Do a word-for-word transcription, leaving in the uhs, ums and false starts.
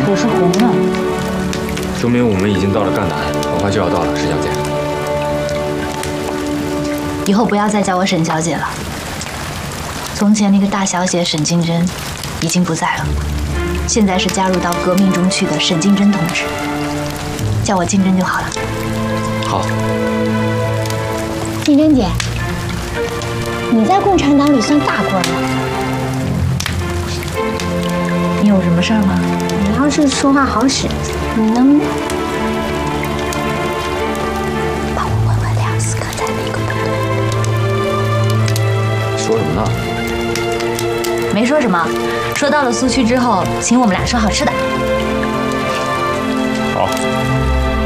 我是红了。 说明我们已经到了赣南，很快就要到了，沈小姐。 以后不要再叫我沈小姐了。从前那个大小姐沈金珍已经不在了，现在是加入到革命中去的沈金珍同志，叫我金珍就好了。 好。 金珍姐，你在共产党里算大官了。 你有什么事儿吗？ 你要是说话好使，你能帮我问问梁思可在哪个部队？ 说什么呢？ 没说什么，说到了苏区之后，请我们俩说好吃的。 好。